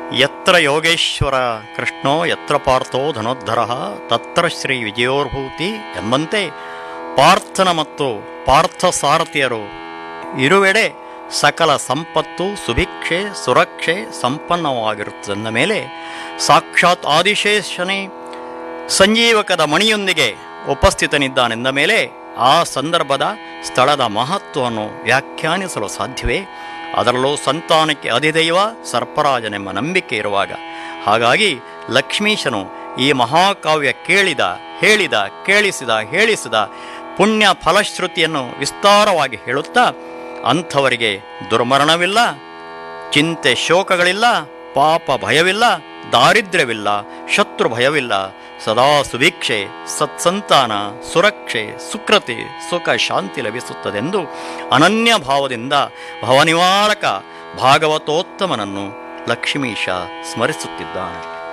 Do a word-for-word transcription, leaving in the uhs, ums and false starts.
ಯತ್ರ ಯೋಗೇಶ್ವರ ಕೃಷ್ಣೋ ಯತ್ರ ಪಾರ್ಥೋ ಧನೋದ್ಧರ ತತ್ರ ಶ್ರೀ ವಿಜಯೋರ್ಭೂತಿ ಎಂಬಂತೆ ಪಾರ್ಥನ ಮತ್ತು ಪಾರ್ಥ ಸಾರಥಿಯರು ಇರುವೆಡೆ ಸಕಲ ಸಂಪತ್ತು ಸುಭಿಕ್ಷೆ ಸುರಕ್ಷೆ ಸಂಪನ್ನವಾಗಿರುತ್ತದೆಂದ ಮೇಲೆ ಸಾಕ್ಷಾತ್ ಆದಿಶೇಷನೇ ಸಂಜೀವಕದ ಮಣಿಯೊಂದಿಗೆ ಉಪಸ್ಥಿತನಿದ್ದಾನೆಂದ ಮೇಲೆ ಆ ಸಂದರ್ಭದ ಸ್ಥಳದ ಮಹತ್ವವನ್ನು ವ್ಯಾಖ್ಯಾನಿಸಲು ಸಾಧ್ಯವೇ? ಅದರಲ್ಲೂ ಸಂತಾನಕ್ಕೆ ಅಧಿದೈವ ಸರ್ಪರಾಜನೆಂಬ ನಂಬಿಕೆ ಇರುವಾಗ. ಹಾಗಾಗಿ ಲಕ್ಷ್ಮೀಶನು ಈ ಮಹಾಕಾವ್ಯ ಕೇಳಿದ ಹೇಳಿದ ಕೇಳಿಸಿದ ಹೇಳಿಸಿದ ಪುಣ್ಯ ಫಲಶ್ರುತಿಯನ್ನು ವಿಸ್ತಾರವಾಗಿ ಹೇಳುತ್ತಾ ಅಂಥವರಿಗೆ ದುರ್ಮರಣವಿಲ್ಲ, ಚಿಂತೆ ಶೋಕಗಳಿಲ್ಲ, ಪಾಪ ಭಯವಿಲ್ಲ, ದಾರಿದ್ರ್ಯವಿಲ್ಲ, ಶತ್ರು ಭಯವಿಲ್ಲ, ಸದಾ ಸುಭಿಕ್ಷೆ, ಸತ್ಸಂತಾನ, ಸುರಕ್ಷೆ, ಸುಕೃತಿ, ಸುಖ ಶಾಂತಿ ಲಭಿಸುತ್ತದೆಂದು ಅನನ್ಯ ಭಾವದಿಂದ ಭವನಿವಾರಕ ಭಾಗವತೋತ್ತಮನನ್ನು ಲಕ್ಷ್ಮೀಶ ಸ್ಮರಿಸುತ್ತಿದ್ದಾನೆ.